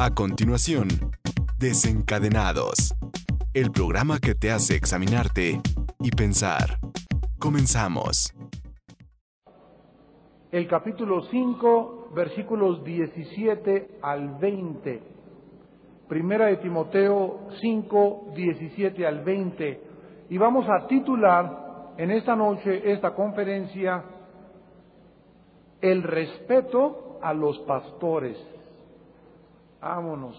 A continuación, Desencadenados, el programa que te hace examinarte y pensar. Comenzamos. El capítulo 5, versículos 17 al 20. Primera de Timoteo 5, 17 al 20. Y vamos a titular en esta noche esta conferencia: El respeto a los pastores. Vámonos.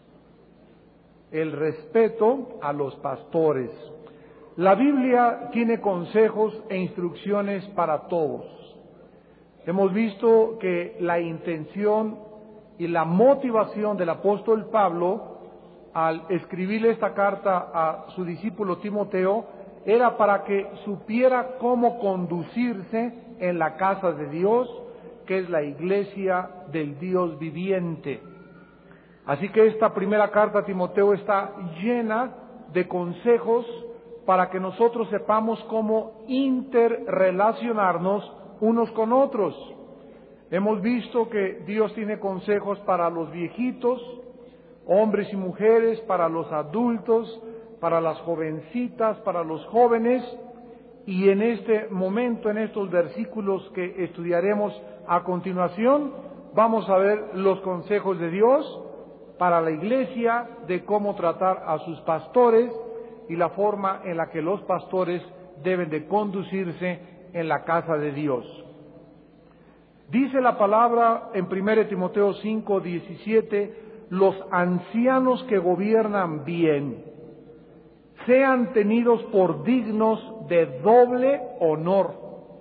El respeto a los pastores. La Biblia tiene consejos e instrucciones para todos. Hemos visto que la intención y la motivación del apóstol Pablo al escribirle esta carta a su discípulo Timoteo era para que supiera cómo conducirse en la casa de Dios, que es la iglesia del Dios viviente. Así que esta primera carta a Timoteo está llena de consejos para que nosotros sepamos cómo interrelacionarnos unos con otros. Hemos visto que Dios tiene consejos para los viejitos, hombres y mujeres, para los adultos, para las jovencitas, para los jóvenes, y en este momento, en estos versículos que estudiaremos a continuación, vamos a ver los consejos de Dios para la iglesia, de cómo tratar a sus pastores y la forma en la que los pastores deben de conducirse en la casa de Dios. Dice la palabra en 1 Timoteo 5, 17, los ancianos que gobiernan bien sean tenidos por dignos de doble honor,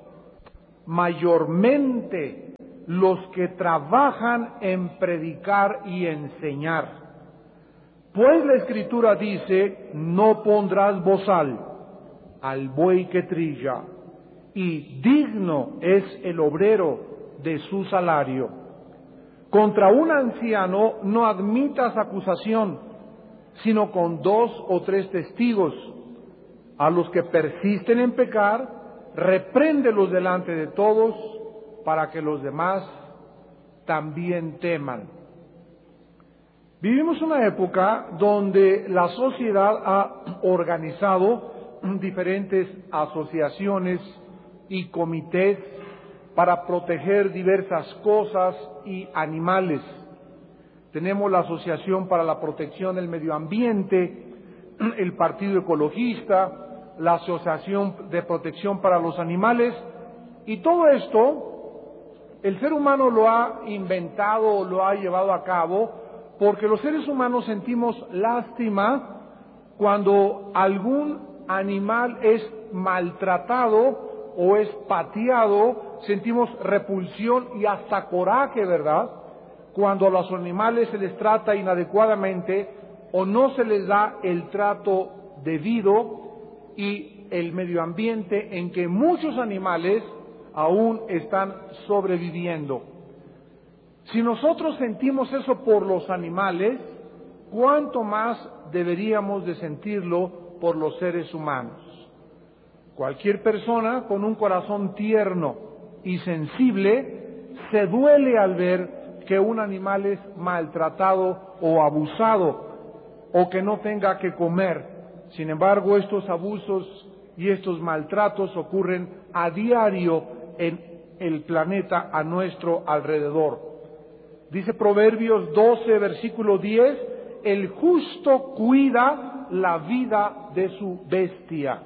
mayormente los que trabajan en predicar y enseñar. Pues la Escritura dice, no pondrás bozal al buey que trilla, y digno es el obrero de su salario. Contra un anciano no admitas acusación, sino con 2 o 3 testigos. A los que persisten en pecar, repréndelos delante de todos, para que los demás también teman. Vivimos una época donde la sociedad ha organizado diferentes asociaciones y comités para proteger diversas cosas y animales. Tenemos la Asociación para la Protección del Medio Ambiente, el Partido Ecologista, la Asociación de Protección para los Animales, y todo esto el ser humano lo ha inventado o lo ha llevado a cabo porque los seres humanos sentimos lástima cuando algún animal es maltratado o es pateado, sentimos repulsión y hasta coraje, ¿verdad? Cuando a los animales se les trata inadecuadamente o no se les da el trato debido, y el medio ambiente en que muchos animales aún están sobreviviendo. Si nosotros sentimos eso por los animales, ¿cuánto más deberíamos de sentirlo por los seres humanos? Cualquier persona con un corazón tierno y sensible se duele al ver que un animal es maltratado o abusado, o que no tenga que comer. Sin embargo, estos abusos y estos maltratos ocurren a diario en el planeta a nuestro alrededor. Dice Proverbios 12, versículo 10, el justo cuida la vida de su bestia.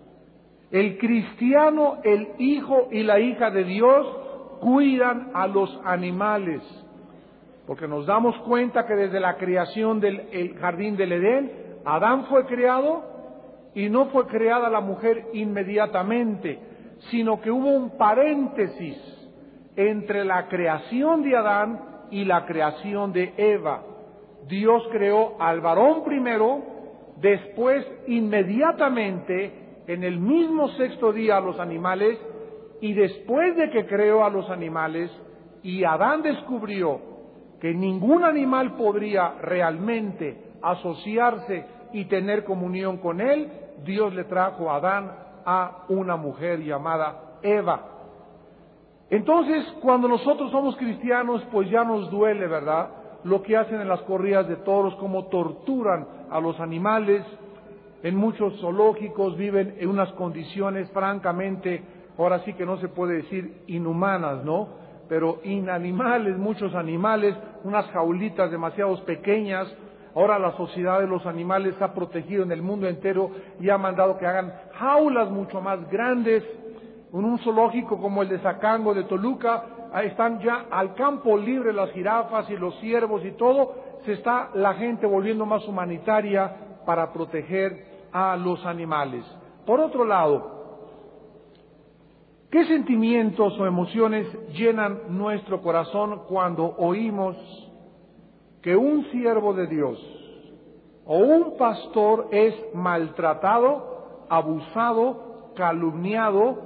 El cristiano, el hijo y la hija de Dios cuidan a los animales, porque nos damos cuenta que desde la creación del jardín del Edén, Adán fue creado y no fue creada la mujer inmediatamente, sino que hubo un paréntesis entre la creación de Adán y la creación de Eva. Dios creó al varón primero, después inmediatamente en el mismo sexto día a los animales, y después de que creó a los animales y Adán descubrió que ningún animal podría realmente asociarse y tener comunión con él, Dios le trajo a Adán a una mujer llamada Eva. Entonces, cuando nosotros somos cristianos, pues ya nos duele, ¿verdad?, lo que hacen en las corridas de toros, cómo torturan a los animales. En muchos zoológicos viven en unas condiciones francamente, ahora sí que no se puede decir inhumanas, ¿no? Pero inanimales, muchos animales, unas jaulitas demasiado pequeñas. Ahora la sociedad de los animales ha protegido en el mundo entero y ha mandado que hagan jaulas mucho más grandes. En un zoológico como el de Zacango de Toluca, ahí están ya al campo libre las jirafas y los ciervos y todo. Se está la gente volviendo más humanitaria para proteger a los animales. Por otro lado, ¿qué sentimientos o emociones llenan nuestro corazón cuando oímos que un siervo de Dios o un pastor es maltratado, abusado, calumniado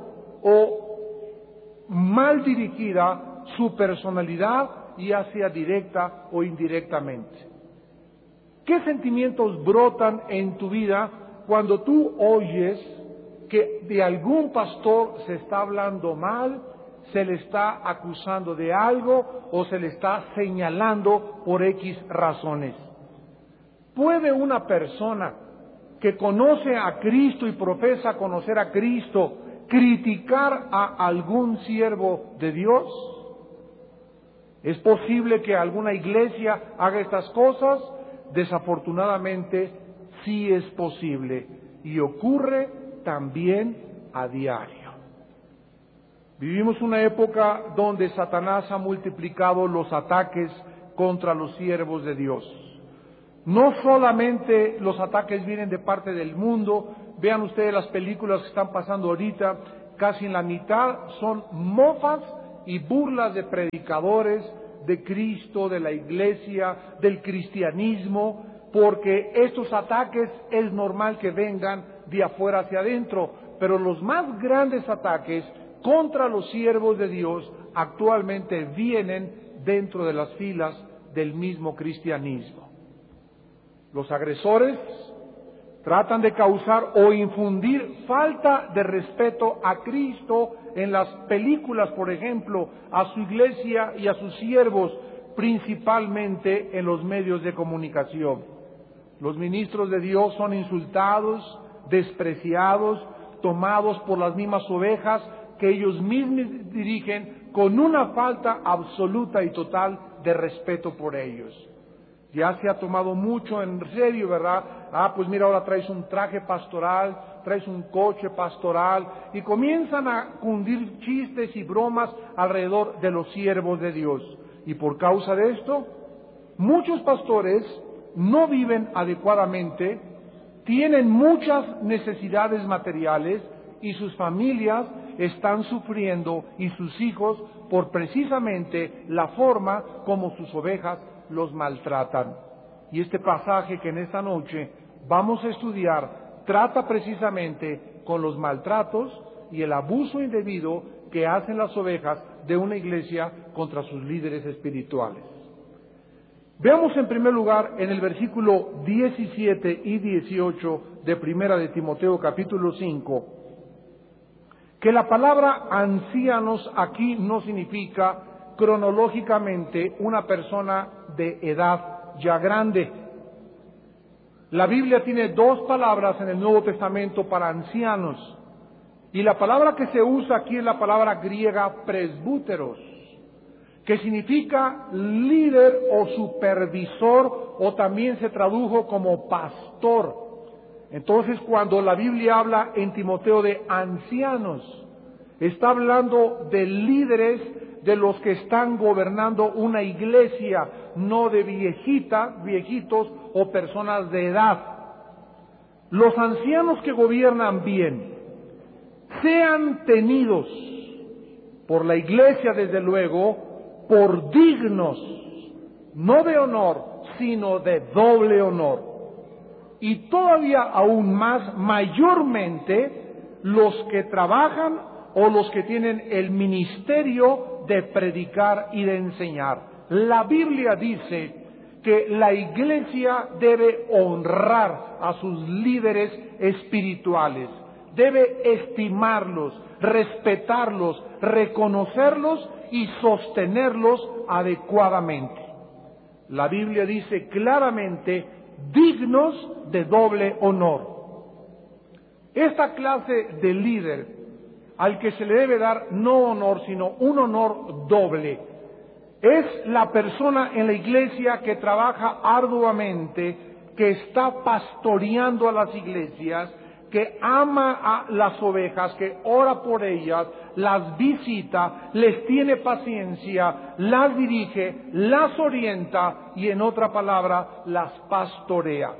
o mal dirigida su personalidad, ya sea directa o indirectamente? ¿Qué sentimientos brotan en tu vida cuando tú oyes que de algún pastor se está hablando mal, se le está acusando de algo o se le está señalando por X razones? ¿Puede una persona que conoce a Cristo y profesa conocer a Cristo criticar a algún siervo de Dios? ¿Es posible que alguna iglesia haga estas cosas? Desafortunadamente, sí es posible y ocurre también a diario. Vivimos una época donde Satanás ha multiplicado los ataques contra los siervos de Dios. No solamente los ataques vienen de parte del mundo, vean ustedes las películas que están pasando ahorita, casi en la mitad son mofas y burlas de predicadores, de Cristo, de la iglesia, del cristianismo, porque estos ataques es normal que vengan de afuera hacia adentro, pero los más grandes ataques contra los siervos de Dios actualmente vienen dentro de las filas del mismo cristianismo. Los agresores tratan de causar o infundir falta de respeto a Cristo en las películas, por ejemplo, a su iglesia y a sus siervos, principalmente en los medios de comunicación. Los ministros de Dios son insultados, despreciados, tomados por las mismas ovejas que ellos mismos dirigen, con una falta absoluta y total de respeto por ellos. Ya se ha tomado mucho en serio, ¿verdad? Pues mira, ahora traes un traje pastoral, traes un coche pastoral, y comienzan a cundir chistes y bromas alrededor de los siervos de Dios. Y por causa de esto, muchos pastores no viven adecuadamente, tienen muchas necesidades materiales y sus familias están sufriendo y sus hijos por precisamente la forma como sus ovejas los maltratan. Y este pasaje que en esta noche vamos a estudiar trata precisamente con los maltratos y el abuso indebido que hacen las ovejas de una iglesia contra sus líderes espirituales. Veamos en primer lugar en el versículo 17 y 18 de Primera de Timoteo capítulo 5, que la palabra ancianos aquí no significa cronológicamente una persona de edad ya grande. La Biblia tiene dos palabras en el Nuevo Testamento para ancianos, y la palabra que se usa aquí es la palabra griega presbúteros, que significa líder o supervisor, o también se tradujo como pastor. Entonces, cuando la Biblia habla en Timoteo de ancianos, está hablando de líderes, de los que están gobernando una iglesia, no de viejitos o personas de edad. Los ancianos que gobiernan bien, sean tenidos por la iglesia, desde luego, por dignos, no de honor, sino de doble honor. Y todavía aún más, mayormente, los que trabajan o los que tienen el ministerio de predicar y de enseñar. La Biblia dice que la iglesia debe honrar a sus líderes espirituales, debe estimarlos, respetarlos, reconocerlos y sostenerlos adecuadamente. La Biblia dice claramente, dignos de doble honor. Esta clase de líder, al que se le debe dar no honor, sino un honor doble, es la persona en la iglesia que trabaja arduamente, que está pastoreando a las iglesias, que ama a las ovejas, que ora por ellas, las visita, les tiene paciencia, las dirige, las orienta y, en otra palabra, las pastorea.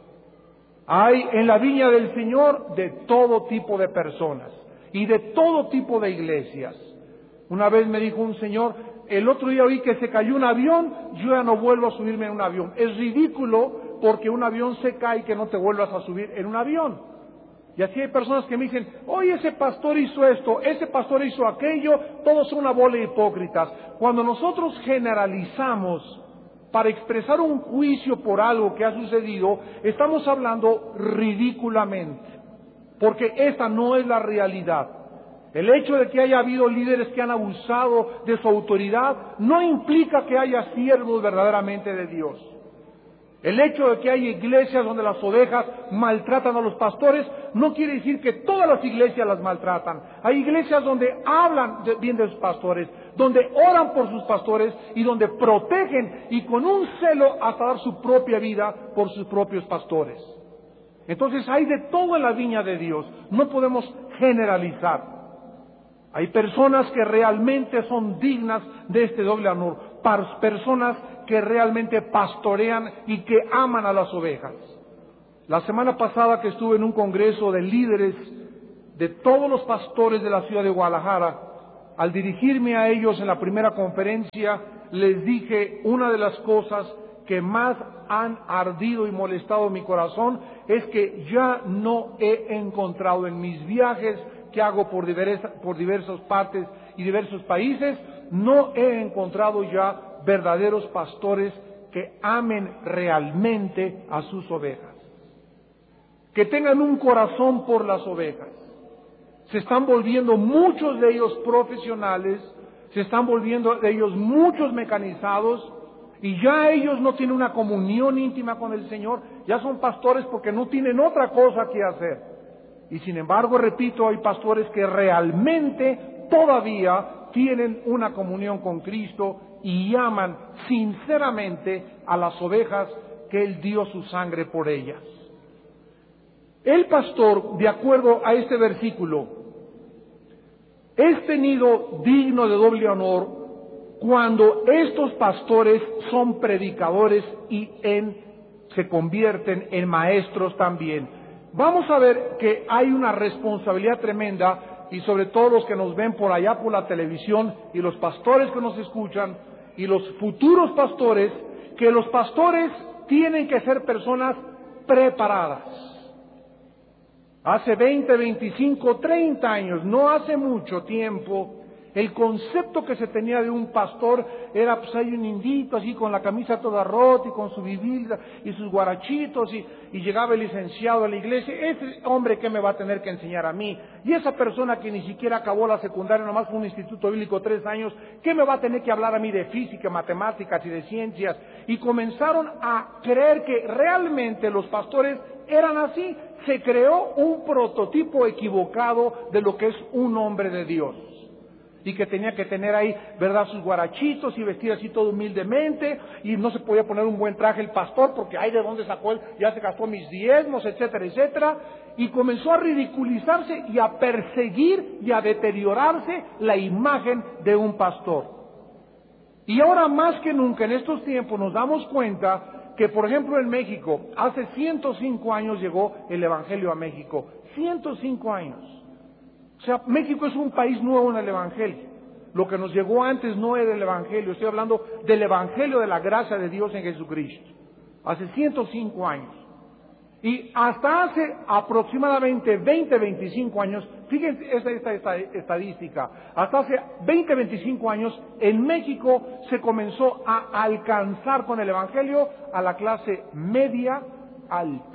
Hay en la viña del Señor de todo tipo de personas y de todo tipo de iglesias. Una vez me dijo un señor, el otro día oí que se cayó un avión, yo ya no vuelvo a subirme en un avión. Es ridículo porque un avión se cae y que no te vuelvas a subir en un avión. Y así hay personas que me dicen, oye, ese pastor hizo esto, ese pastor hizo aquello, todos son una bola de hipócritas. Cuando nosotros generalizamos para expresar un juicio por algo que ha sucedido, estamos hablando ridículamente, porque esta no es la realidad. El hecho de que haya habido líderes que han abusado de su autoridad no implica que haya siervos verdaderamente de Dios. El hecho de que haya iglesias donde las ovejas maltratan a los pastores no quiere decir que todas las iglesias las maltratan. Hay iglesias donde hablan bien de sus pastores, donde oran por sus pastores y donde protegen y con un celo hasta dar su propia vida por sus propios pastores. Entonces hay de todo en la viña de Dios, no podemos generalizar. Hay personas que realmente son dignas de este doble honor, personas que realmente pastorean y que aman a las ovejas. La semana pasada que estuve en un congreso de líderes de todos los pastores de la ciudad de Guadalajara, al dirigirme a ellos en la primera conferencia, les dije una de las cosas que más han ardido y molestado mi corazón es que ya no he encontrado en mis viajes que hago por diversas partes y diversos países, no he encontrado ya verdaderos pastores que amen realmente a sus ovejas, que tengan un corazón por las ovejas. Se están volviendo muchos de ellos profesionales, se están volviendo de ellos muchos mecanizados, y ya ellos no tienen una comunión íntima con el Señor, ya son pastores porque no tienen otra cosa que hacer. Y sin embargo, repito, hay pastores que realmente todavía tienen una comunión con Cristo y aman sinceramente a las ovejas que Él dio su sangre por ellas. El pastor, de acuerdo a este versículo, es tenido digno de doble honor cuando estos pastores son predicadores y se convierten en maestros también. Vamos a ver que hay una responsabilidad tremenda, y sobre todo los que nos ven por allá por la televisión y los pastores que nos escuchan y los futuros pastores, que los pastores tienen que ser personas preparadas. Hace 20, 25, 30 años, no hace mucho tiempo, el concepto que se tenía de un pastor era, pues hay un indito así con la camisa toda rota y con su biblia y sus guarachitos y llegaba el licenciado a la iglesia, ese hombre ¿qué me va a tener que enseñar a mí? Y esa persona que ni siquiera acabó la secundaria, nomás fue un instituto bíblico 3 años, ¿qué me va a tener que hablar a mí de física, matemáticas y de ciencias? Y comenzaron a creer que realmente los pastores eran así. Se creó un prototipo equivocado de lo que es un hombre de Dios. Y que tenía que tener ahí, ¿verdad?, sus guarachitos y vestir así todo humildemente, y no se podía poner un buen traje el pastor porque ay, ¿de dónde sacó él? Ya se gastó mis diezmos, etcétera, etcétera, y comenzó a ridiculizarse y a perseguir y a deteriorarse la imagen de un pastor. Y ahora más que nunca en estos tiempos nos damos cuenta que, por ejemplo, en México, hace 105 años llegó el Evangelio a México, 105 años. O sea, México es un país nuevo en el Evangelio. Lo que nos llegó antes no era el Evangelio, estoy hablando del Evangelio de la gracia de Dios en Jesucristo. Hace 105 años. Y hasta hace aproximadamente 20, 25 años, fíjense esta estadística, hasta hace 20, 25 años en México se comenzó a alcanzar con el Evangelio a la clase media alta.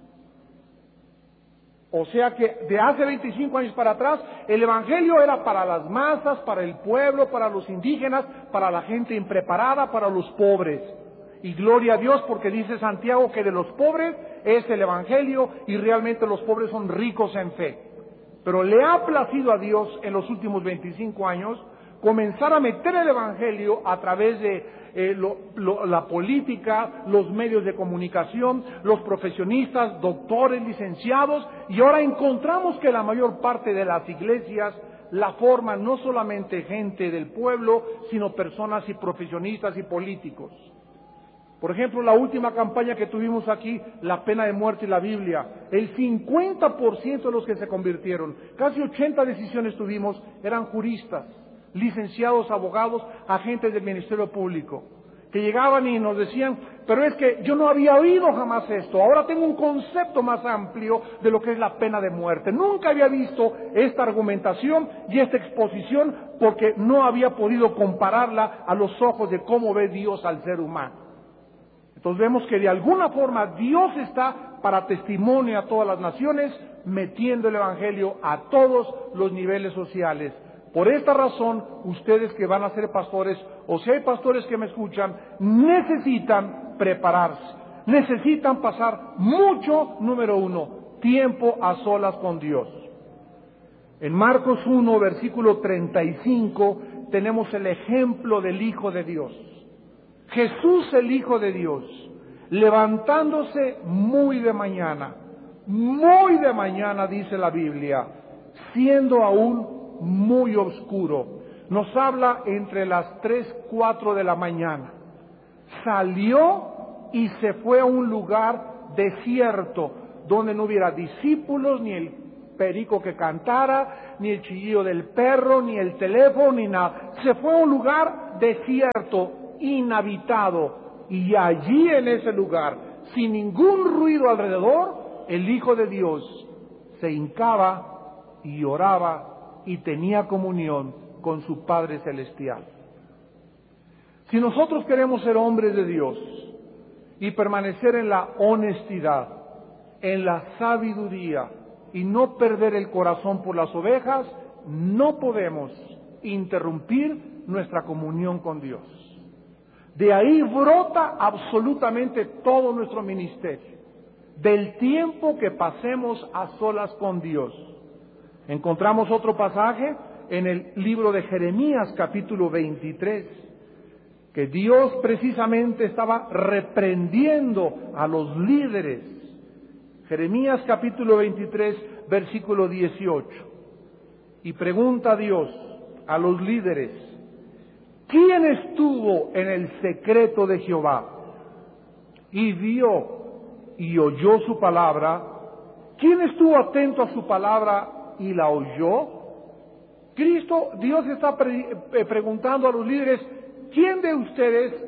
O sea que de hace 25 años para atrás, el Evangelio era para las masas, para el pueblo, para los indígenas, para la gente impreparada, para los pobres. Y gloria a Dios, porque dice Santiago que de los pobres es el Evangelio y realmente los pobres son ricos en fe. Pero le ha placido a Dios en los últimos 25 años comenzar a meter el Evangelio a través de la política, los medios de comunicación, los profesionistas, doctores, licenciados, y ahora encontramos que la mayor parte de las iglesias la forman no solamente gente del pueblo, sino personas y profesionistas y políticos. Por ejemplo, la última campaña que tuvimos aquí, la pena de muerte y la Biblia, el 50% de los que se convirtieron, casi 80 decisiones tuvimos, eran juristas, licenciados, abogados, agentes del Ministerio Público, que llegaban y nos decían, pero es que yo no había oído jamás esto, ahora tengo un concepto más amplio de lo que es la pena de muerte. Nunca había visto esta argumentación y esta exposición porque no había podido compararla a los ojos de cómo ve Dios al ser humano. Entonces vemos que de alguna forma Dios está para testimonio a todas las naciones, metiendo el Evangelio a todos los niveles sociales. Por esta razón, ustedes que van a ser pastores, o si hay pastores que me escuchan, necesitan prepararse, necesitan pasar mucho, número uno, tiempo a solas con Dios. En Marcos 1, versículo 35, tenemos el ejemplo del Hijo de Dios. Jesús, el Hijo de Dios, levantándose muy de mañana, dice la Biblia, siendo aún muy oscuro. Nos habla entre las 3, 4 de la mañana. Salió y se fue a un lugar desierto, donde no hubiera discípulos, ni el perico que cantara, ni el chillido del perro, ni el teléfono, ni nada. Se fue a un lugar desierto, inhabitado, y allí en ese lugar, sin ningún ruido alrededor, el Hijo de Dios se hincaba y oraba y tenía comunión con su Padre Celestial. Si nosotros queremos ser hombres de Dios y permanecer en la honestidad, en la sabiduría y no perder el corazón por las ovejas, no podemos interrumpir nuestra comunión con Dios. De ahí brota absolutamente todo nuestro ministerio, del tiempo que pasemos a solas con Dios. Encontramos otro pasaje en el libro de Jeremías, capítulo 23, que Dios precisamente estaba reprendiendo a los líderes. Jeremías, capítulo 23, versículo 18. Y pregunta a Dios, a los líderes, ¿quién estuvo en el secreto de Jehová y vio y oyó su palabra? ¿Quién estuvo atento a su palabra y la oyó? Dios está preguntando a los líderes, ¿quién de ustedes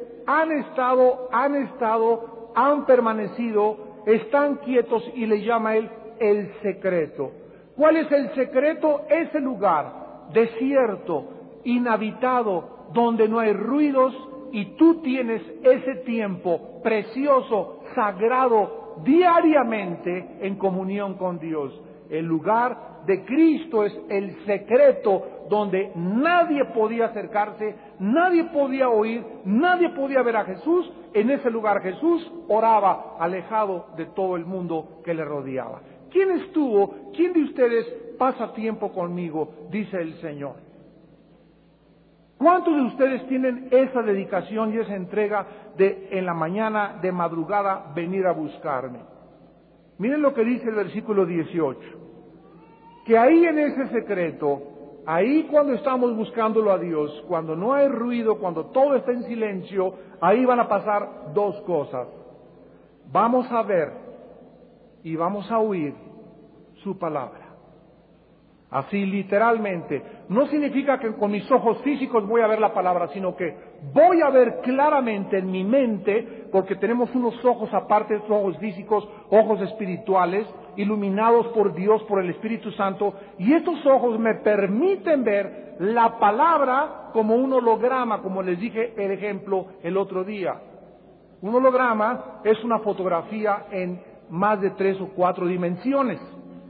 han permanecido, están quietos? Y le llama a él el secreto. ¿Cuál es el secreto? Ese lugar desierto, inhabitado, donde no hay ruidos, y tú tienes ese tiempo precioso, sagrado, diariamente en comunión con Dios. El lugar de Cristo es el secreto donde nadie podía acercarse, nadie podía oír, nadie podía ver a Jesús. En ese lugar Jesús oraba alejado de todo el mundo que le rodeaba. ¿Quién de ustedes pasa tiempo conmigo? Dice el Señor. ¿Cuántos de ustedes tienen esa dedicación y esa entrega de en la mañana, de madrugada, venir a buscarme? Miren lo que dice el versículo 18. Que ahí en ese secreto, ahí cuando estamos buscándolo a Dios, cuando no hay ruido, cuando todo está en silencio, ahí van a pasar dos cosas. Vamos a ver y vamos a oír su palabra. Así literalmente. No significa que con mis ojos físicos voy a ver la palabra, sino que voy a ver claramente en mi mente, porque tenemos unos ojos aparte de los ojos físicos, ojos espirituales, iluminados por Dios, por el Espíritu Santo, y estos ojos me permiten ver la palabra como un holograma, como les dije el ejemplo el otro día. Un holograma es una fotografía en más de 3 o 4 dimensiones.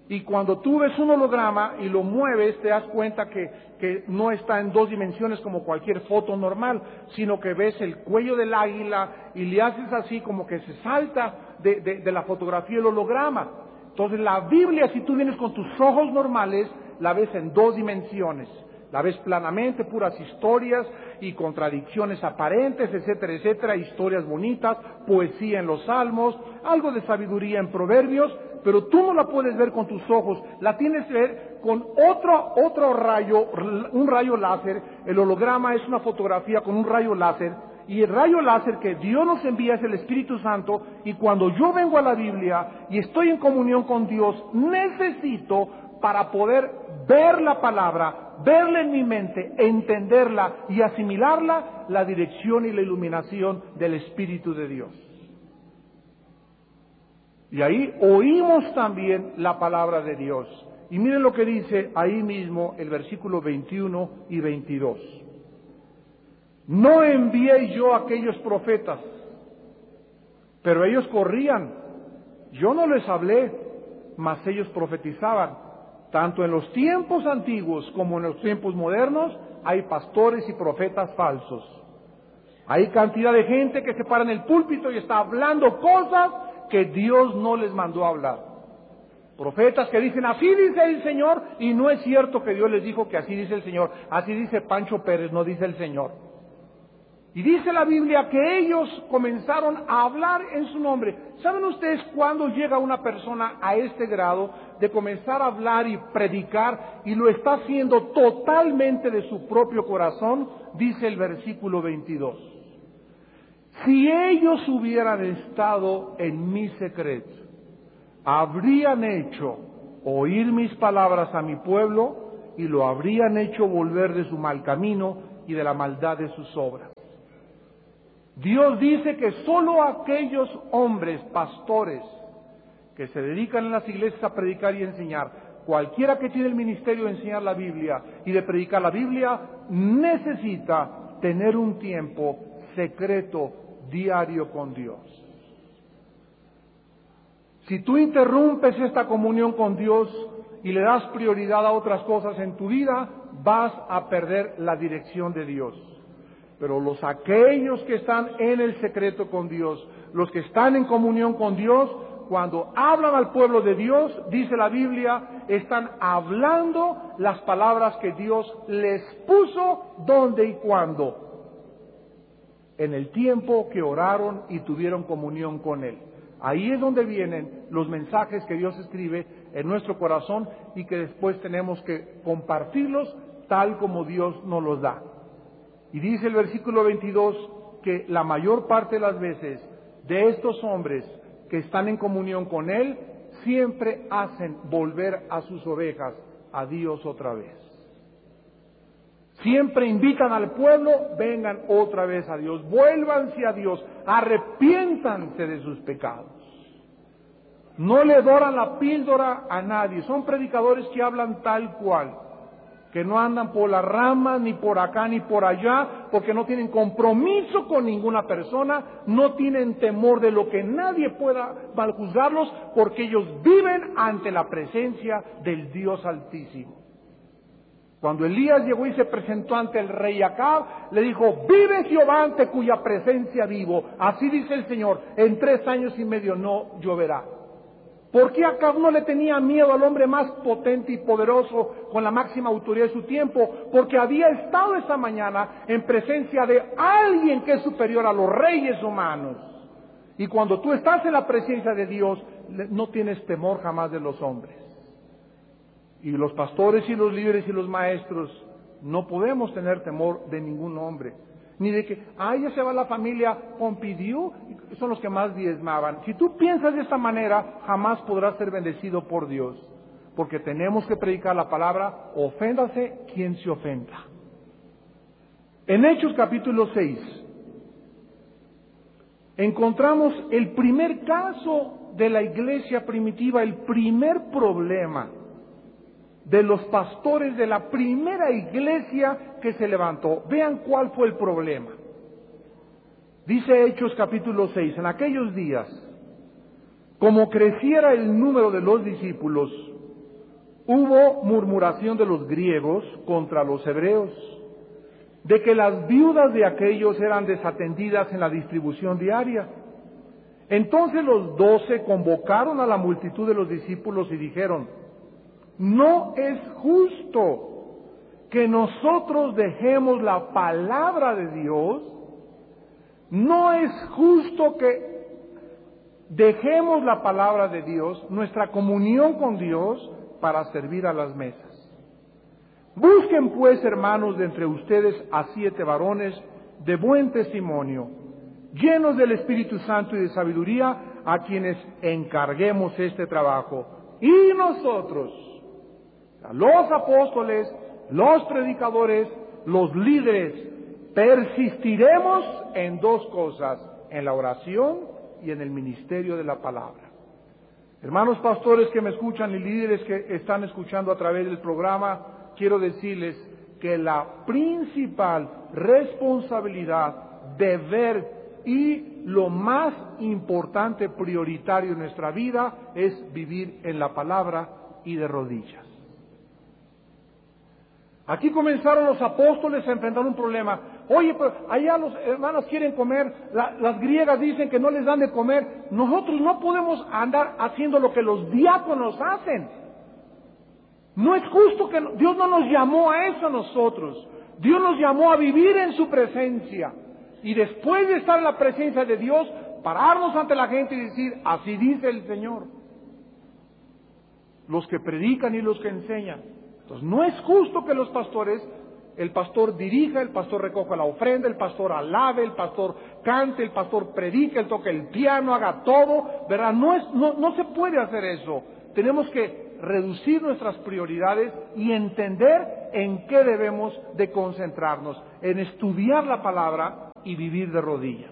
Y cuando tú ves un holograma y lo mueves, te das cuenta que no está en 2 dimensiones como cualquier foto normal, sino que ves el cuello del águila y le haces así como que se salta de la fotografía del holograma. Entonces la Biblia, si tú vienes con tus ojos normales, la ves en 2 dimensiones. La ves planamente, puras historias y contradicciones aparentes, etcétera, etcétera, historias bonitas, poesía en los salmos, algo de sabiduría en proverbios, pero tú no la puedes ver con tus ojos, la tienes que ver con otro rayo, un rayo láser. El holograma es una fotografía con un rayo láser, y el rayo láser que Dios nos envía es el Espíritu Santo, y cuando yo vengo a la Biblia y estoy en comunión con Dios, necesito, para poder ver la palabra, verla en mi mente, entenderla y asimilarla, la dirección y la iluminación del Espíritu de Dios. Y ahí oímos también la palabra de Dios. Y miren lo que dice ahí mismo el versículo 21 y 22. No envié yo a aquellos profetas, pero ellos corrían. Yo no les hablé, mas ellos profetizaban. Tanto en los tiempos antiguos como en los tiempos modernos hay pastores y profetas falsos. Hay cantidad de gente que se para en el púlpito y está hablando cosas que Dios no les mandó a hablar. Profetas que dicen, así dice el Señor, y no es cierto que Dios les dijo que así dice el Señor. Así dice Pancho Pérez, no dice el Señor. Y dice la Biblia que ellos comenzaron a hablar en su nombre. ¿Saben ustedes cuándo llega una persona a este grado de comenzar a hablar y predicar y lo está haciendo totalmente de su propio corazón? Dice el versículo 22. Si ellos hubieran estado en mi secreto, habrían hecho oír mis palabras a mi pueblo y lo habrían hecho volver de su mal camino y de la maldad de sus obras. Dios dice que solo aquellos hombres, pastores, que se dedican en las iglesias a predicar y enseñar, cualquiera que tiene el ministerio de enseñar la Biblia y de predicar la Biblia, necesita tener un tiempo secreto, diario con Dios. Si tú interrumpes esta comunión con Dios y le das prioridad a otras cosas en tu vida, vas a perder la dirección de Dios. Pero aquellos que están en el secreto con Dios, los que están en comunión con Dios, cuando hablan al pueblo de Dios, dice la Biblia, están hablando las palabras que Dios les puso, dónde y cuándo. En el tiempo que oraron y tuvieron comunión con Él. Ahí es donde vienen los mensajes que Dios escribe en nuestro corazón y que después tenemos que compartirlos tal como Dios nos los da. Y dice el versículo 22 que la mayor parte de las veces de estos hombres que están en comunión con Él, siempre hacen volver a sus ovejas a Dios otra vez. Siempre invitan al pueblo, vengan otra vez a Dios, vuélvanse a Dios, arrepiéntanse de sus pecados. No le doran la píldora a nadie, son predicadores que hablan tal cual, que no andan por las ramas, ni por acá, ni por allá, porque no tienen compromiso con ninguna persona, no tienen temor de lo que nadie pueda maljuzgarlos, porque ellos viven ante la presencia del Dios Altísimo. Cuando Elías llegó y se presentó ante el rey Acab, le dijo, vive Jehová ante cuya presencia vivo, así dice el Señor, en 3 años y medio no lloverá. ¿Por qué Acab no le tenía miedo al hombre más potente y poderoso con la máxima autoridad de su tiempo? Porque había estado esa mañana en presencia de alguien que es superior a los reyes humanos. Y cuando tú estás en la presencia de Dios, no tienes temor jamás de los hombres. Y los pastores y los líderes y los maestros no podemos tener temor de ningún hombre. Ni de que, ya se va la familia Pompidou, son los que más diezmaban. Si tú piensas de esta manera, jamás podrás ser bendecido por Dios. Porque tenemos que predicar la palabra, oféndase quien se ofenda. En Hechos capítulo 6, encontramos el primer caso de la iglesia primitiva, el primer problema de los pastores de la primera iglesia que se levantó. Vean cuál fue el problema. Dice Hechos capítulo 6, en aquellos días, como creciera el número de los discípulos, hubo murmuración de los griegos contra los hebreos, de que las viudas de aquellos eran desatendidas en la distribución diaria. Entonces los 12 convocaron a la multitud de los discípulos y dijeron: no es justo que nosotros dejemos la palabra de Dios, no es justo que dejemos la palabra de Dios, nuestra comunión con Dios, para servir a las mesas. Busquen pues, hermanos, de entre ustedes a 7 varones de buen testimonio, llenos del Espíritu Santo y de sabiduría, a quienes encarguemos este trabajo. Y nosotros, los apóstoles, los predicadores, los líderes, persistiremos en 2 cosas: en la oración y en el ministerio de la palabra. Hermanos pastores que me escuchan y líderes que están escuchando a través del programa, quiero decirles que la principal responsabilidad, deber y lo más importante, prioritario en nuestra vida, es vivir en la palabra y de rodillas. Aquí comenzaron los apóstoles a enfrentar un problema. Oye, pero allá los hermanos quieren comer, las griegas dicen que no les dan de comer. Nosotros no podemos andar haciendo lo que los diáconos hacen. No es justo que Dios no nos llamó a eso a nosotros. Dios nos llamó a vivir en su presencia. Y después de estar en la presencia de Dios, pararnos ante la gente y decir: así dice el Señor. Los que predican y los que enseñan. Entonces no es justo que los pastores, el pastor dirija, el pastor recoja la ofrenda, el pastor alabe, el pastor cante, el pastor predique, él toque el piano, haga todo, ¿verdad? No se puede hacer eso. Tenemos que reducir nuestras prioridades y entender en qué debemos de concentrarnos, en estudiar la palabra y vivir de rodillas.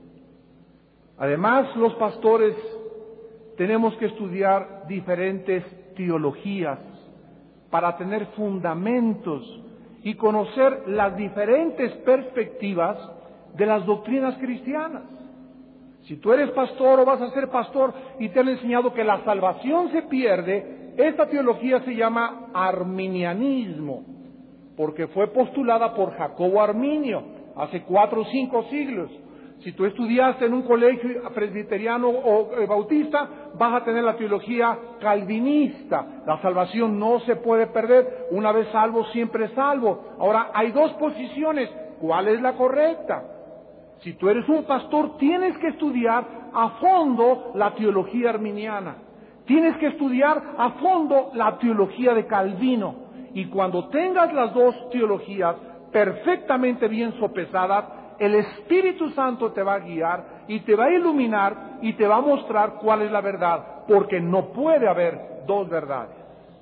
Además, los pastores tenemos que estudiar diferentes teologías para tener fundamentos y conocer las diferentes perspectivas de las doctrinas cristianas. Si tú eres pastor o vas a ser pastor y te han enseñado que la salvación se pierde, esta teología se llama arminianismo, porque fue postulada por Jacobo Arminio hace 4 o 5 siglos. Si tú estudiaste en un colegio presbiteriano o bautista, vas a tener la teología calvinista. La salvación no se puede perder. Una vez salvo, siempre salvo. Ahora, hay 2 posiciones. ¿Cuál es la correcta? Si tú eres un pastor, tienes que estudiar a fondo la teología arminiana. Tienes que estudiar a fondo la teología de Calvino. Y cuando tengas las 2 teologías perfectamente bien sopesadas, el Espíritu Santo te va a guiar y te va a iluminar y te va a mostrar cuál es la verdad, porque no puede haber 2 verdades.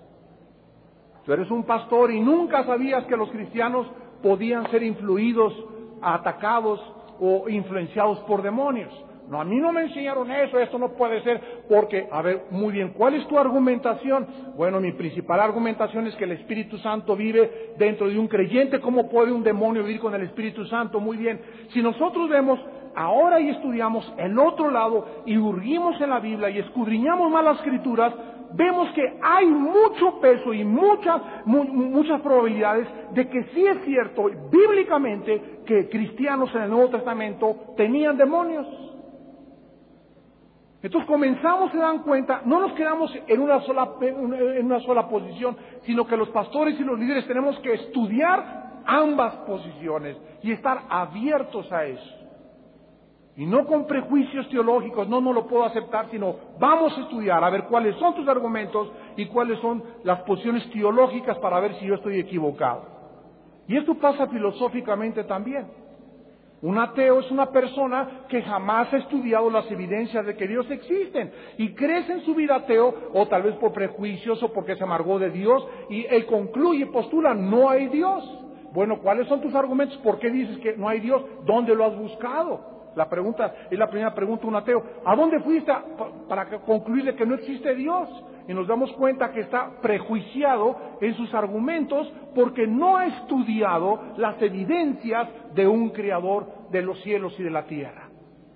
Tú eres un pastor y nunca sabías que los cristianos podían ser influidos, atacados o influenciados por demonios. No, a mí no me enseñaron eso, esto no puede ser, porque, a ver, muy bien, ¿cuál es tu argumentación? Bueno, mi principal argumentación es que el Espíritu Santo vive dentro de un creyente. ¿Cómo puede un demonio vivir con el Espíritu Santo? Muy bien, si nosotros vemos ahora y estudiamos el otro lado y hurguimos en la Biblia y escudriñamos más las Escrituras, vemos que hay mucho peso y muchas probabilidades de que sí es cierto bíblicamente que cristianos en el Nuevo Testamento tenían demonios. Entonces comenzamos, se dan cuenta, no nos quedamos en una sola posición, sino que los pastores y los líderes tenemos que estudiar ambas posiciones y estar abiertos a eso. Y no con prejuicios teológicos, no lo puedo aceptar, sino vamos a estudiar, a ver cuáles son tus argumentos y cuáles son las posiciones teológicas para ver si yo estoy equivocado. Y esto pasa filosóficamente también. Un ateo es una persona que jamás ha estudiado las evidencias de que Dios existe y crece en su vida ateo, o tal vez por prejuicios o porque se amargó de Dios, y él concluye y postula: no hay Dios. Bueno, ¿cuáles son tus argumentos? ¿Por qué dices que no hay Dios? ¿Dónde lo has buscado? La primera pregunta de un ateo: ¿a dónde fuiste para concluir de que no existe Dios? Y nos damos cuenta que está prejuiciado en sus argumentos porque no ha estudiado las evidencias de un creador de los cielos y de la tierra.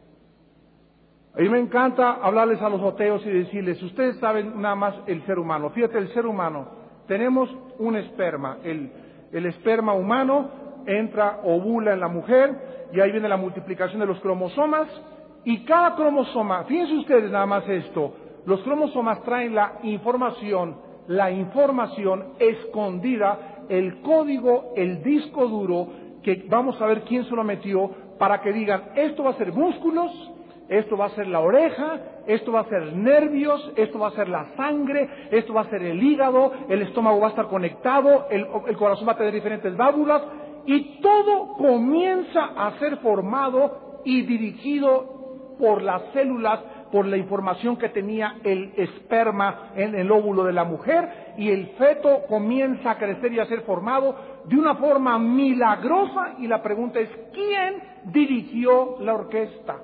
A mí me encanta hablarles a los ateos y decirles: ustedes saben nada más el ser humano. Fíjate, el ser humano Tenemos un esperma, el esperma humano entra, ovula en la mujer, y ahí viene la multiplicación de los cromosomas, y cada cromosoma, fíjense ustedes nada más esto, los cromosomas traen la información escondida, el código, el disco duro, que vamos a ver quién se lo metió, para que digan, esto va a ser músculos, esto va a ser la oreja, esto va a ser nervios, esto va a ser la sangre, esto va a ser el hígado, el estómago va a estar conectado, el corazón va a tener diferentes válvulas, y todo comienza a ser formado y dirigido por las células, por la información que tenía el esperma en el óvulo de la mujer, y el feto comienza a crecer y a ser formado de una forma milagrosa, y la pregunta es, ¿quién dirigió la orquesta?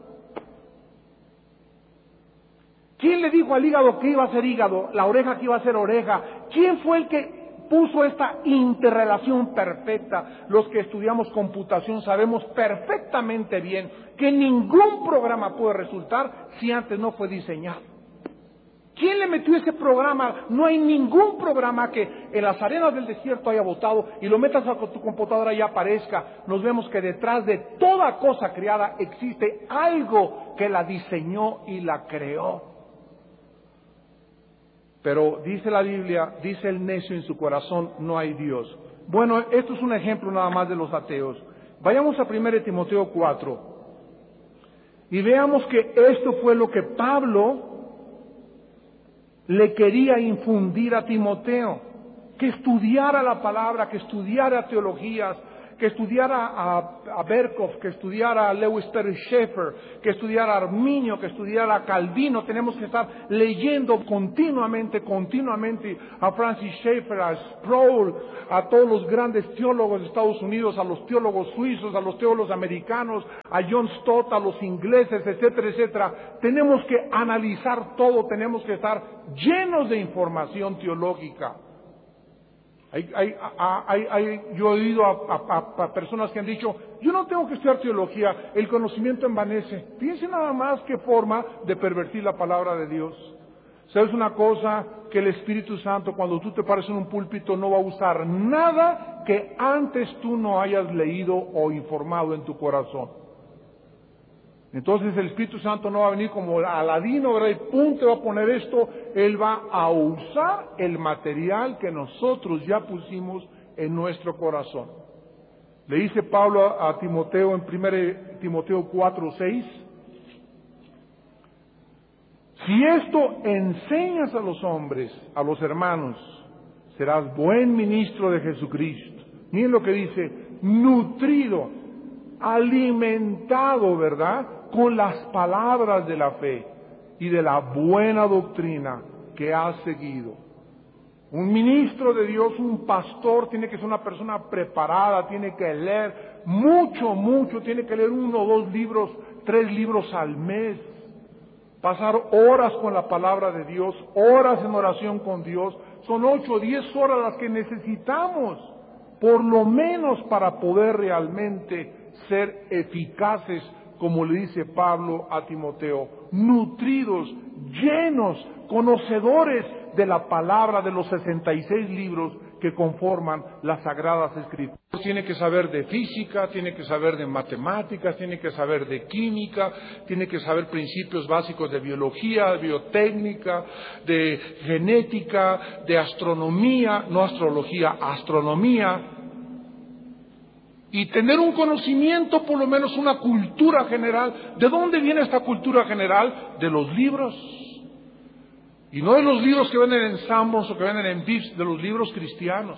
¿Quién le dijo al hígado que iba a ser hígado, la oreja que iba a ser oreja? ¿Quién fue el que puso esta interrelación perfecta? Los que estudiamos computación sabemos perfectamente bien que ningún programa puede resultar si antes no fue diseñado. ¿Quién le metió ese programa? No hay ningún programa que en las arenas del desierto haya botado y lo metas a tu computadora y aparezca. Nos vemos que detrás de toda cosa creada existe algo que la diseñó y la creó. Pero dice la Biblia, dice el necio en su corazón, no hay Dios. Bueno, esto es un ejemplo nada más de los ateos. Vayamos a 1 Timoteo 4 y veamos que esto fue lo que Pablo le quería infundir a Timoteo, que estudiara la palabra, que estudiara teologías, que estudiara a Berkhoff, que estudiara a Lewis Perry Schaeffer, que estudiara a Arminio, que estudiara a Calvino. Tenemos que estar leyendo continuamente a Francis Schaeffer, a Sproul, a todos los grandes teólogos de Estados Unidos, a los teólogos suizos, a los teólogos americanos, a John Stott, a los ingleses, etcétera, etcétera. Tenemos que analizar todo, tenemos que estar llenos de información teológica. Yo he oído a personas que han dicho, yo no tengo que estudiar teología, el conocimiento envanece. Fíjense nada más qué forma de pervertir la palabra de Dios. ¿Sabes una cosa? Que el Espíritu Santo, cuando tú te pares en un púlpito, no va a usar nada que antes tú no hayas leído o informado en tu corazón. Entonces el Espíritu Santo no va a venir como Aladino, ¿verdad? Y pum, te va a poner esto. Él va a usar el material que nosotros ya pusimos en nuestro corazón. Le dice Pablo a Timoteo en 1 Timoteo 4:6. Si esto enseñas a los hombres, a los hermanos, serás buen ministro de Jesucristo. Miren lo que dice, nutrido, alimentado, ¿verdad?, con las palabras de la fe y de la buena doctrina que has seguido. Un ministro de Dios, un pastor, tiene que ser una persona preparada, tiene que leer mucho, tiene que leer 1 o 2 libros, 3 libros al mes, pasar horas con la palabra de Dios, horas en oración con Dios. Son 8 o 10 horas las que necesitamos, por lo menos, para poder realmente ser eficaces, como le dice Pablo a Timoteo, nutridos, llenos, conocedores de la palabra de los 66 libros que conforman las Sagradas Escrituras. Tiene que saber de física, tiene que saber de matemáticas, tiene que saber de química, tiene que saber principios básicos de biología, de biotécnica, de genética, de astronomía, no astrología, astronomía. Y tener un conocimiento, por lo menos una cultura general. ¿De dónde viene esta cultura general? De los libros. Y no de los libros que venden en Sanborns o que venden en Vips, de los libros cristianos.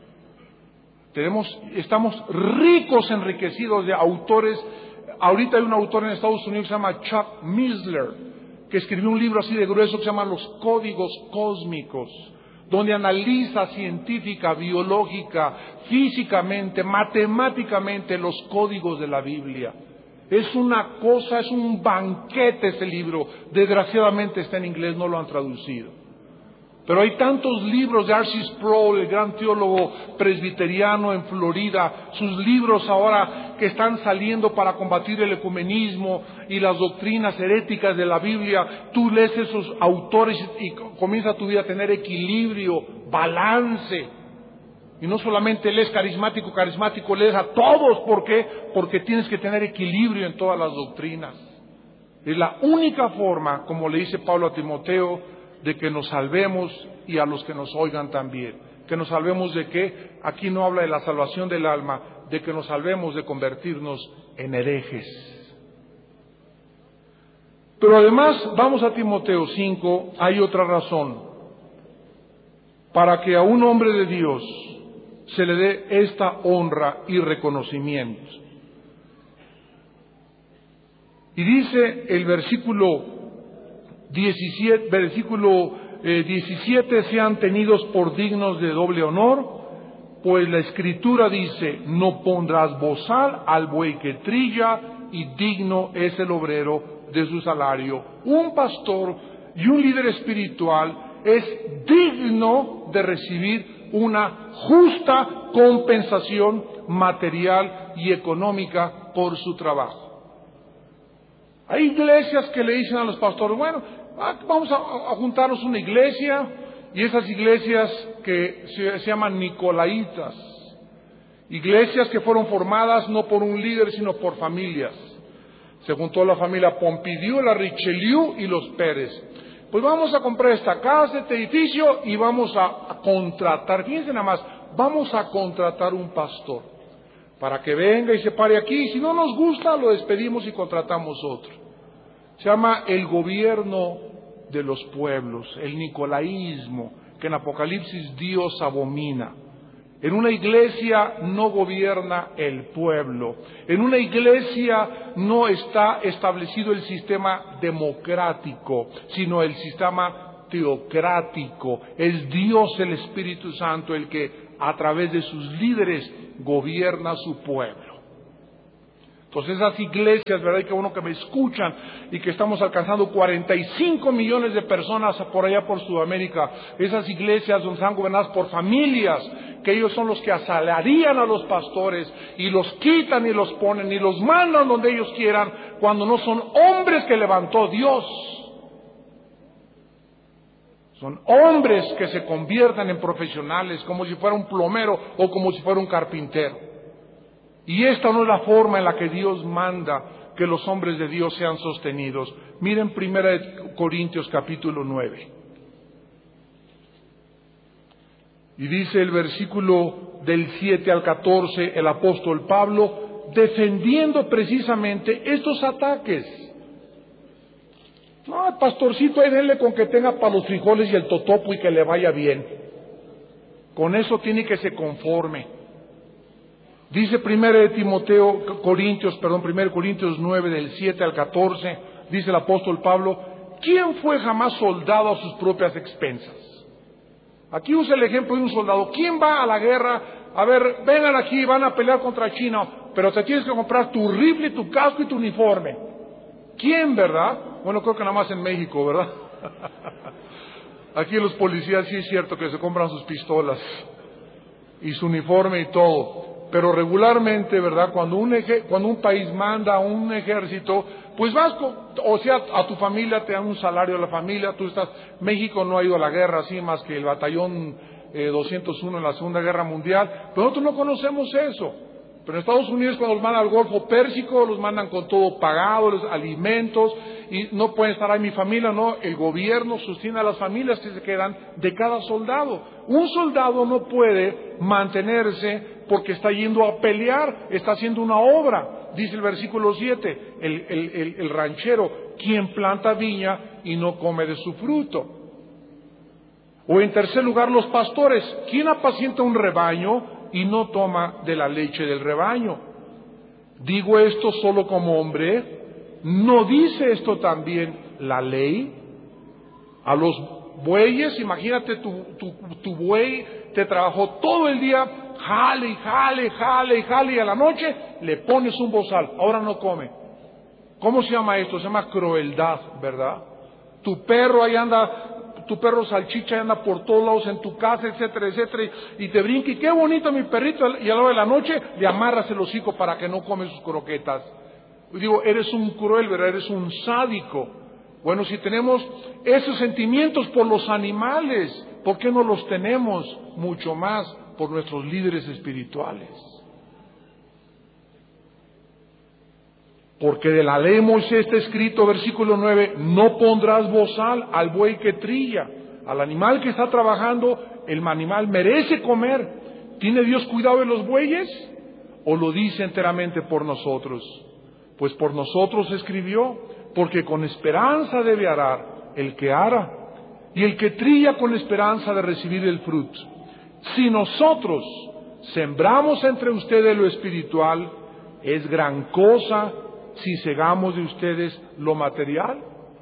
Estamos ricos, enriquecidos de autores. Ahorita hay un autor en Estados Unidos que se llama Chuck Missler, que escribió un libro así de grueso que se llama Los Códigos Cósmicos, donde analiza científica, biológica, físicamente, matemáticamente los códigos de la Biblia. Es una cosa, es un banquete ese libro. Desgraciadamente está en inglés, no lo han traducido. Pero hay tantos libros de R.C. Sproul, el gran teólogo presbiteriano en Florida, sus libros ahora que están saliendo para combatir el ecumenismo y las doctrinas heréticas de la Biblia. Tú lees esos autores y comienza tu vida a tener equilibrio, balance. Y no solamente lees carismático, lees a todos. ¿Por qué? Porque tienes que tener equilibrio en todas las doctrinas. Es la única forma, como le dice Pablo a Timoteo, de que nos salvemos y a los que nos oigan también. Que nos salvemos de qué? Aquí no habla de la salvación del alma, de que nos salvemos de convertirnos en herejes. Pero además, vamos a Timoteo 5, hay otra razón. Para que a un hombre de Dios se le dé esta honra y reconocimiento. Y dice el versículo 17, sean tenidos por dignos de doble honor, pues la Escritura dice, no pondrás bozal al buey que trilla, y digno es el obrero de su salario. Un pastor y un líder espiritual es digno de recibir una justa compensación material y económica por su trabajo. Hay iglesias que le dicen a los pastores, bueno, vamos a juntarnos una iglesia, y esas iglesias que se llaman nicolaitas, iglesias que fueron formadas no por un líder sino por familias. Se juntó la familia Pompidou, la Richelieu y los Pérez. Pues vamos a comprar esta casa, este edificio, y vamos a contratar, fíjense nada más, vamos a contratar un pastor para que venga y se pare aquí. Si no nos gusta, lo despedimos y contratamos otro. Se llama el gobierno de los pueblos, el nicolaísmo, que en Apocalipsis Dios abomina. En una iglesia no gobierna el pueblo. En una iglesia no está establecido el sistema democrático, sino el sistema teocrático. Es Dios, el Espíritu Santo, el que a través de sus líderes gobierna su pueblo. Entonces esas iglesias, ¿verdad? Y que uno que me escuchan y que estamos alcanzando 45 millones de personas por allá por Sudamérica, esas iglesias donde están gobernadas por familias, que ellos son los que asalarian a los pastores y los quitan y los ponen y los mandan donde ellos quieran, cuando no son hombres que levantó Dios. Son hombres que se conviertan en profesionales, como si fuera un plomero o como si fuera un carpintero. Y esta no es la forma en la que Dios manda que los hombres de Dios sean sostenidos. Miren 1 Corintios capítulo 9. Y dice el versículo del 7 al 14, el apóstol Pablo, defendiendo precisamente estos ataques. No, pastorcito, ahí denle con que tenga para los frijoles y el totopo y que le vaya bien. Con eso tiene que se conforme. Dice 1 Corintios 9 del 7 al 14, dice el apóstol Pablo, ¿quién fue jamás soldado a sus propias expensas? Aquí usa el ejemplo de un soldado. ¿Quién va a la guerra? A ver, vengan aquí, van a pelear contra China, pero te tienes que comprar tu rifle, tu casco y tu uniforme. ¿Quién, verdad? Bueno, creo que nada más en México, ¿verdad? Aquí los policías sí es cierto que se compran sus pistolas y su uniforme y todo. Pero regularmente, ¿verdad? Cuando un país manda a un ejército, pues vas, a tu familia te dan un salario a la familia, tú estás. México no ha ido a la guerra así más que el batallón 201 en la Segunda Guerra Mundial, pero nosotros no conocemos eso. Pero en Estados Unidos, cuando los mandan al Golfo Pérsico, los mandan con todo pagado, los alimentos, y no pueden estar ahí mi familia, no, el gobierno sostiene a las familias que se quedan de cada soldado. Un soldado no puede mantenerse porque está yendo a pelear, está haciendo una obra. Dice el versículo 7, el ranchero, quien planta viña y no come de su fruto. O en tercer lugar, los pastores, quien apacienta un rebaño y no toma de la leche del rebaño. Digo esto solo como hombre, ¿no dice esto también la ley? A los bueyes, imagínate tu buey te trabajó todo el día, jale y a la noche le pones un bozal, ahora no come. ¿Cómo se llama esto? Se llama crueldad, ¿verdad? Tu perro ahí anda tu perro salchicha y anda por todos lados en tu casa, etcétera, etcétera, y te brinca, y qué bonito mi perrito, y a la hora de la noche le amarras el hocico para que no come sus croquetas. Y digo, eres un cruel, ¿verdad? Eres un sádico. Bueno, si tenemos esos sentimientos por los animales, ¿por qué no los tenemos mucho más por nuestros líderes espirituales? Porque de la ley de Moisés está escrito, versículo 9, no pondrás bozal al buey que trilla, al animal que está trabajando, el animal merece comer. ¿Tiene Dios cuidado de los bueyes? ¿O lo dice enteramente por nosotros? Pues por nosotros escribió, porque con esperanza debe arar el que ara, y el que trilla con esperanza de recibir el fruto. Si nosotros sembramos entre ustedes lo espiritual, es gran cosa si cegamos de ustedes lo material.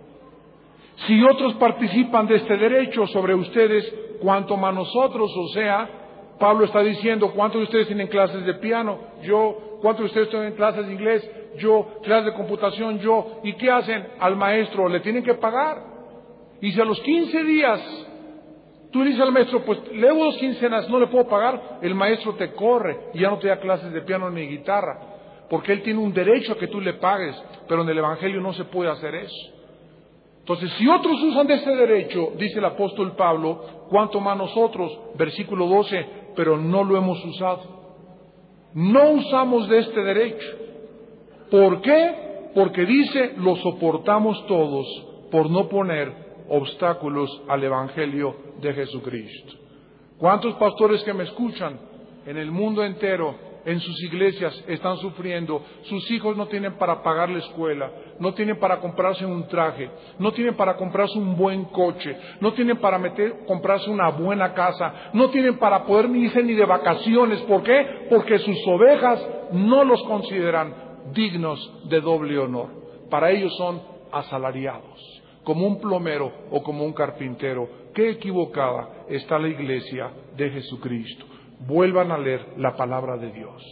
Si otros participan de este derecho sobre ustedes, cuanto más nosotros, o sea, Pablo está diciendo, ¿cuántos de ustedes tienen clases de piano? Yo. ¿Cuántos de ustedes tienen clases de inglés? Yo. Clases de computación, yo. ¿Y qué hacen? Al maestro le tienen que pagar. Y si a los 15 días tú le dices al maestro, pues le debo 2 quincenas, no le puedo pagar, el maestro te corre y ya no te da clases de piano ni guitarra, porque él tiene un derecho a que tú le pagues, pero en el Evangelio no se puede hacer eso. Entonces, si otros usan de ese derecho, dice el apóstol Pablo, cuánto más nosotros, versículo 12, pero no lo hemos usado. No usamos de este derecho. ¿Por qué? Porque dice, lo soportamos todos por no poner obstáculos al Evangelio de Jesucristo. ¿Cuántos pastores que me escuchan en el mundo entero, en sus iglesias, están sufriendo? Sus hijos no tienen para pagar la escuela, no tienen para comprarse un traje, no tienen para comprarse un buen coche, no tienen para comprarse una buena casa, no tienen para poder irse ni de vacaciones. ¿Por qué? Porque sus ovejas no los consideran dignos de doble honor. Para ellos son asalariados, como un plomero o como un carpintero. Qué equivocada está la iglesia de Jesucristo. Vuelvan a leer la palabra de Dios.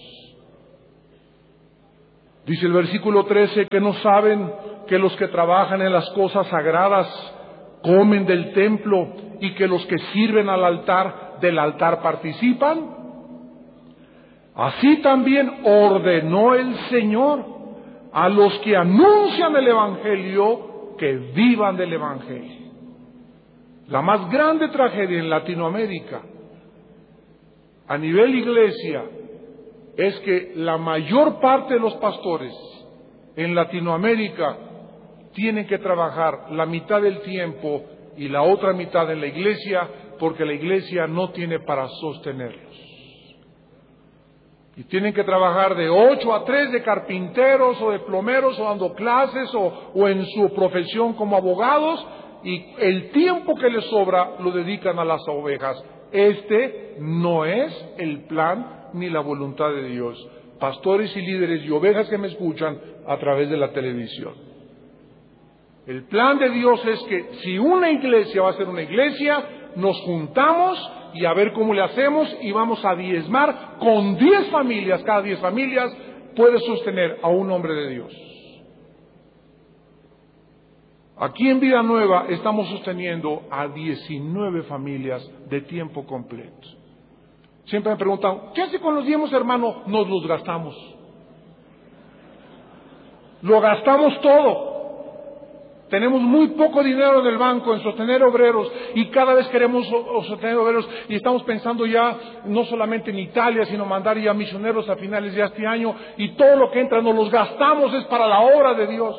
Dice el versículo 13, que no saben que los que trabajan en las cosas sagradas comen del templo y que los que sirven al altar, del altar participan. Así también ordenó el Señor a los que anuncian el Evangelio que vivan del Evangelio. La más grande tragedia en Latinoamérica a nivel iglesia es que la mayor parte de los pastores en Latinoamérica tienen que trabajar la mitad del tiempo y la otra mitad en la iglesia, porque la iglesia no tiene para sostenerlos. Y tienen que trabajar de 8 a 3 de carpinteros o de plomeros o dando clases o en su profesión como abogados, y el tiempo que les sobra lo dedican a las ovejas. Este no es el plan ni la voluntad de Dios. Pastores y líderes y ovejas que me escuchan a través de la televisión. El plan de Dios es que si una iglesia va a ser una iglesia, nos juntamos y a ver cómo le hacemos y vamos a diezmar con 10 familias. Cada 10 familias puede sostener a un hombre de Dios. Aquí en Vida Nueva estamos sosteniendo a 19 familias de tiempo completo. Siempre me preguntan, ¿qué hace con los diezmos, hermano? Nos los gastamos. Lo gastamos todo. Tenemos muy poco dinero en el banco en sostener obreros, y cada vez queremos sostener obreros y estamos pensando ya no solamente en Italia, sino mandar ya misioneros a finales de este año, y todo lo que entra nos los gastamos es para la obra de Dios.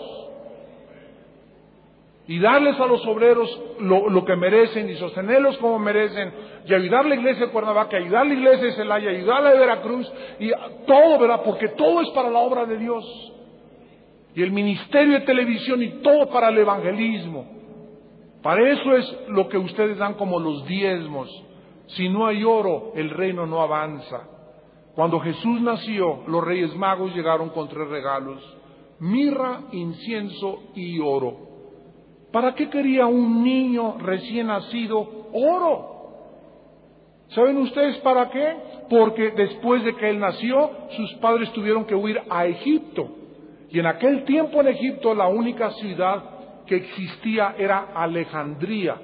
Y darles a los obreros lo que merecen y sostenerlos como merecen, y ayudar a la iglesia de Cuernavaca, ayudar a la iglesia de Celaya, ayudar a la de Veracruz, y todo, ¿verdad? Porque todo es para la obra de Dios. Y el ministerio de televisión y todo para el evangelismo. Para eso es lo que ustedes dan como los diezmos. Si no hay oro, el reino no avanza. Cuando Jesús nació, los Reyes Magos llegaron con 3 regalos: mirra, incienso y oro. ¿Para qué quería un niño recién nacido oro? ¿Saben ustedes para qué? Porque después de que él nació, sus padres tuvieron que huir a Egipto. Y en aquel tiempo en Egipto la única ciudad que existía era Alejandría,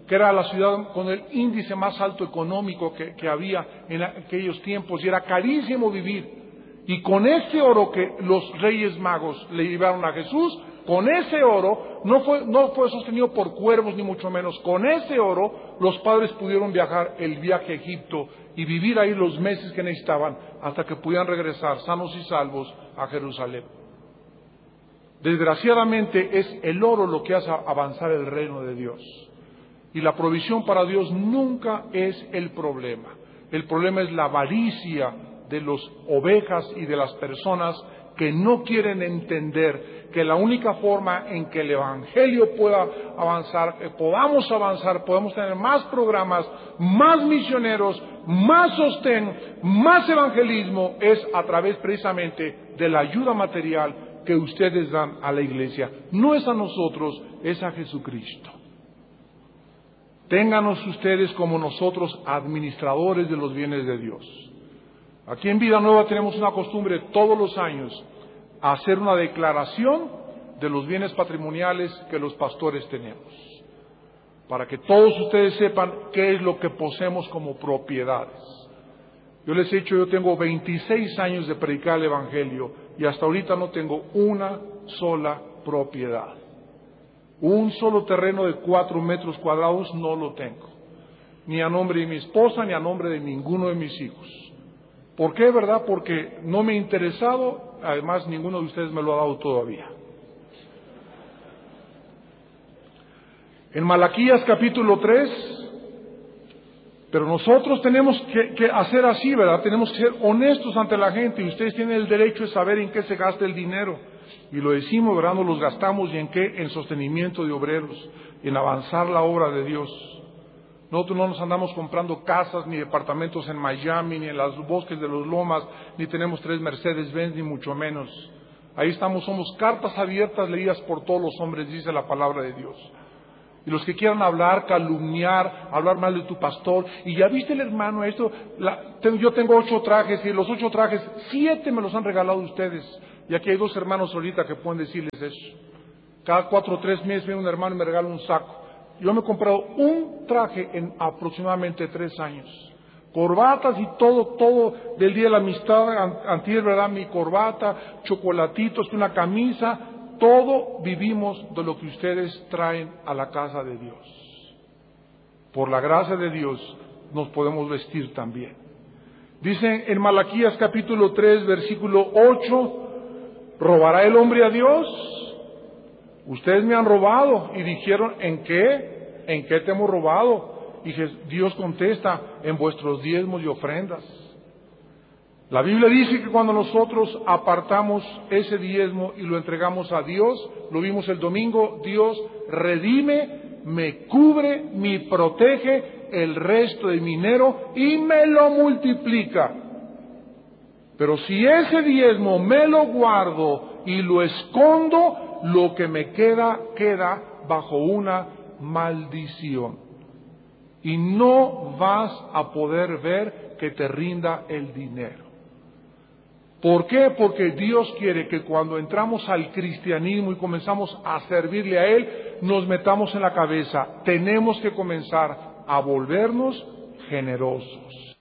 que era la ciudad con el índice más alto económico que había en aquellos tiempos, y era carísimo vivir. Y con ese oro que los Reyes Magos le llevaron a Jesús, con ese oro, no fue sostenido por cuervos ni mucho menos, con ese oro los padres pudieron viajar el viaje a Egipto y vivir ahí los meses que necesitaban hasta que pudieran regresar sanos y salvos a Jerusalén. Desgraciadamente es el oro lo que hace avanzar el reino de Dios. Y la provisión para Dios nunca es el problema. El problema es la avaricia de las ovejas y de las personas que no quieren entender que la única forma en que el Evangelio pueda avanzar, podemos tener más programas, más misioneros, más sostén, más evangelismo, es a través precisamente de la ayuda material que ustedes dan a la iglesia. No es a nosotros, es a Jesucristo. Ténganos ustedes como nosotros administradores de los bienes de Dios. Aquí en Vida Nueva tenemos una costumbre todos los años a hacer una declaración de los bienes patrimoniales que los pastores tenemos, para que todos ustedes sepan qué es lo que poseemos como propiedades. Yo les he dicho, yo tengo 26 años de predicar el Evangelio y hasta ahorita no tengo una sola propiedad. Un solo terreno de 4 metros cuadrados no lo tengo, ni a nombre de mi esposa ni a nombre de ninguno de mis hijos. ¿Por qué, verdad? Porque no me ha interesado, además ninguno de ustedes me lo ha dado todavía. En Malaquías capítulo 3, pero nosotros tenemos que hacer así, ¿verdad? Tenemos que ser honestos ante la gente y ustedes tienen el derecho de saber en qué se gasta el dinero. Y lo decimos, ¿verdad? Nos los gastamos y en qué, en sostenimiento de obreros, en avanzar la obra de Dios. Nosotros no nos andamos comprando casas ni departamentos en Miami, ni en los bosques de los Lomas, ni tenemos 3 Mercedes-Benz, ni mucho menos. Ahí estamos, somos cartas abiertas leídas por todos los hombres, dice la palabra de Dios. Y los que quieran hablar, calumniar, hablar mal de tu pastor, y ya viste el hermano esto, yo tengo 8 trajes, y los 8 trajes, 7 me los han regalado ustedes. Y aquí hay 2 hermanos ahorita que pueden decirles eso. Cada 4 o 3 meses viene un hermano y me regala un saco. Yo me he comprado un traje en aproximadamente 3 años. Corbatas y todo del Día de la Amistad, antier, ¿verdad? Mi corbata, chocolatitos, una camisa, todo vivimos de lo que ustedes traen a la casa de Dios. Por la gracia de Dios nos podemos vestir también. Dice en Malaquías capítulo 3, versículo 8, ¿robará el hombre a Dios? Ustedes me han robado. Y dijeron, ¿en qué? ¿En qué te hemos robado? Y Dios contesta, en vuestros diezmos y ofrendas. La Biblia dice que cuando nosotros apartamos ese diezmo y lo entregamos a Dios, lo vimos el domingo, Dios redime, me cubre, me protege el resto de mi dinero y me lo multiplica. Pero si ese diezmo me lo guardo y lo escondo, lo que me queda bajo una maldición. Y no vas a poder ver que te rinda el dinero. ¿Por qué? Porque Dios quiere que cuando entramos al cristianismo y comenzamos a servirle a Él, nos metamos en la cabeza. Tenemos que comenzar a volvernos generosos.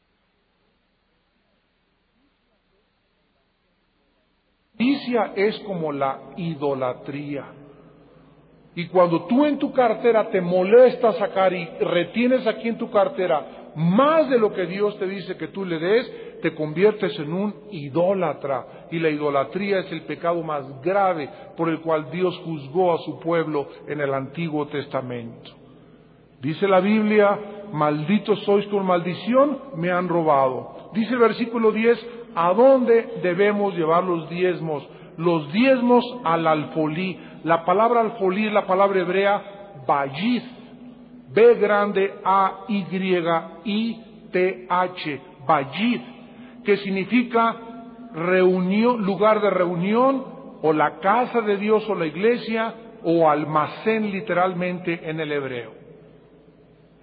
La avaricia es como la idolatría. Y cuando tú en tu cartera te molestas sacar y retienes aquí en tu cartera más de lo que Dios te dice que tú le des, te conviertes en un idólatra. Y la idolatría es el pecado más grave por el cual Dios juzgó a su pueblo en el Antiguo Testamento. Dice la Biblia, malditos sois con maldición, me han robado. Dice el versículo 10, ¿a dónde debemos llevar los diezmos? Los diezmos al alfolí. La palabra alfolí es la palabra hebrea bayith, B grande A Y I T H, bayith, que significa reunión, lugar de reunión, o la casa de Dios o la iglesia, o almacén literalmente en el hebreo.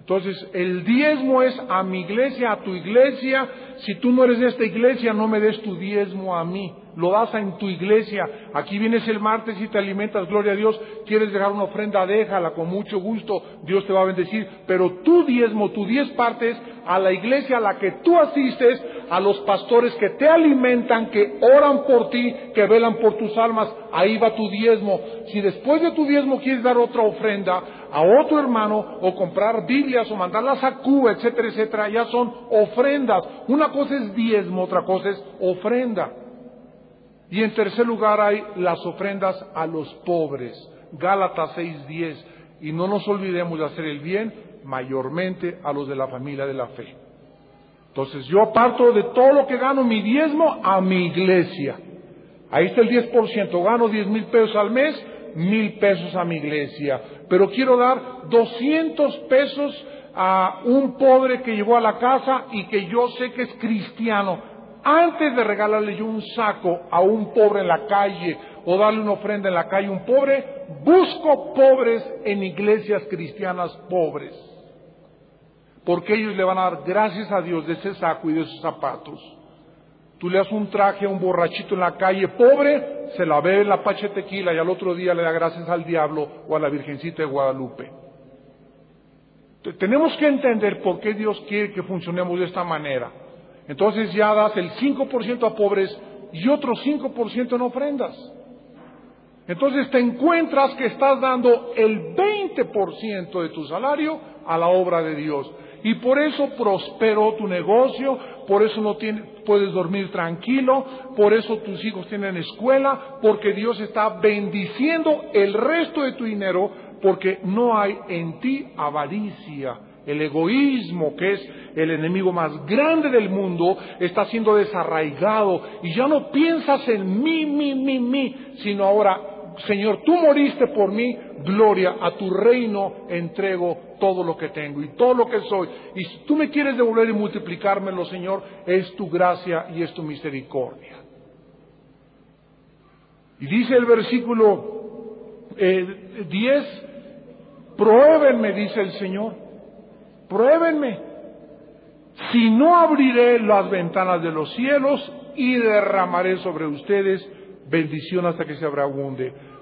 Entonces, el diezmo es a mi iglesia, a tu iglesia. Si tú no eres de esta iglesia, no me des tu diezmo a mí. Lo das en tu iglesia. Aquí vienes el martes y te alimentas, gloria a Dios. Quieres dejar una ofrenda, déjala con mucho gusto. Dios te va a bendecir. Pero tu diezmo, tu 10 partes, a la iglesia a la que tú asistes, a los pastores que te alimentan, que oran por ti, que velan por tus almas, ahí va tu diezmo. Si después de tu diezmo quieres dar otra ofrenda a otro hermano, o comprar Biblias, o mandarlas a Cuba, etcétera, etcétera, ya son ofrendas. Una cosa es diezmo, otra cosa es ofrenda. Y en tercer lugar hay las ofrendas a los pobres. Gálatas 6:10. Y no nos olvidemos de hacer el bien, mayormente a los de la familia de la fe. Entonces yo aparto de todo lo que gano mi diezmo a mi iglesia. Ahí está el 10%. Gano 10,000 pesos al mes, 1,000 pesos a mi iglesia. Pero quiero dar 200 pesos a un pobre que llegó a la casa y que yo sé que es cristiano. Antes de regalarle yo un saco a un pobre en la calle o darle una ofrenda en la calle a un pobre, busco pobres en iglesias cristianas pobres. Porque ellos le van a dar gracias a Dios de ese saco y de esos zapatos. Tú le das un traje a un borrachito en la calle pobre, se la bebe en la pacha de tequila y al otro día le da gracias al diablo o a la Virgencita de Guadalupe. Tenemos que entender por qué Dios quiere que funcionemos de esta manera. Entonces ya das el 5% a pobres y otro 5% en ofrendas. Entonces te encuentras que estás dando el 20% de tu salario a la obra de Dios. Y por eso prosperó tu negocio, por eso puedes dormir tranquilo, por eso tus hijos tienen escuela, porque Dios está bendiciendo el resto de tu dinero, porque no hay en ti avaricia. El egoísmo, que es el enemigo más grande del mundo, está siendo desarraigado y ya no piensas en mí, sino ahora, Señor, tú moriste por mí, gloria, a tu reino entrego todo lo que tengo y todo lo que soy. Y si tú me quieres devolver y multiplicármelo, Señor, es tu gracia y es tu misericordia. Y dice el versículo 10, pruébenme, dice el Señor, pruébenme, si no abriré las ventanas de los cielos y derramaré sobre ustedes bendición hasta que se abunde.